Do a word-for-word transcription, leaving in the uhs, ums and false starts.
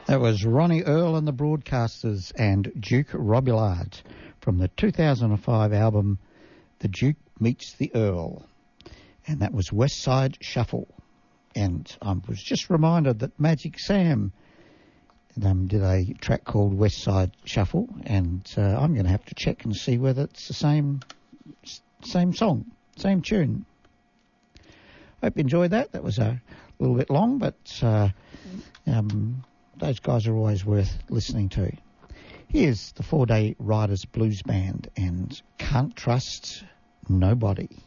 That was Ronnie Earl and the Broadcasters and Duke Robillard from the two thousand five album The Duke Meets the Earl. And that was West Side Shuffle. And I was just reminded that Magic Sam um, did a track called West Side Shuffle, and uh, I'm going to have to check and see whether it's the same same song, same tune. Hope you enjoyed that. That was a little bit long, but uh, um, those guys are always worth listening to. Here's the Four Day Riders Blues Band and Can't Trust Nobody.